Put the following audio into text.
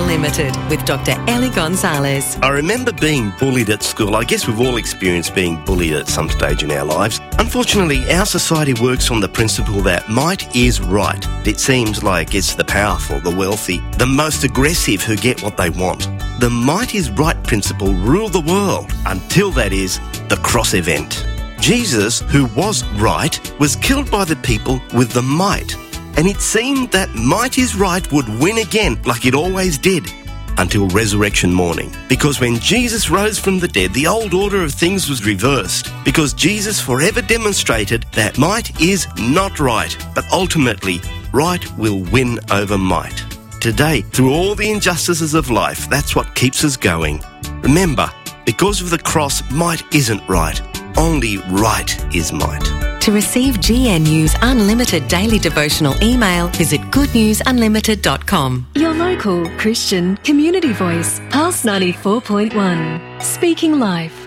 Unlimited with Dr. Ellie Gonzalez. I remember being bullied at school. I guess we've all experienced being bullied at some stage in our lives. Unfortunately, our society works on the principle that might is right. It seems like it's the powerful, the wealthy, the most aggressive who get what they want. The might is right principle ruled the world until, that is, the cross event. Jesus, who was right, was killed by the people with the might. And it seemed that might is right would win again, like it always did, until resurrection morning. Because when Jesus rose from the dead, the old order of things was reversed. Because Jesus forever demonstrated that might is not right, but ultimately, right will win over might. Today, through all the injustices of life, that's what keeps us going. Remember, because of the cross, might isn't right. Only right is might. To receive GN News Unlimited daily devotional email, visit goodnewsunlimited.com. Your local Christian community voice, Pulse 94.1. Speaking life.